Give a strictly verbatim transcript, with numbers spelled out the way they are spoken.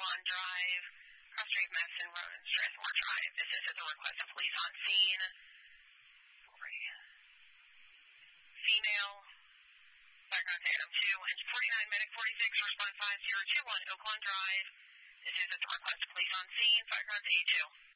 Oaklawn Drive, cross street Madison Road and Strathmore Drive. This is at the request of police on scene. Female, fire contact item two, engine forty-nine, medic forty-six, response five zero two one, Oaklawn Drive. This is at the request of police on scene, fire contact A two.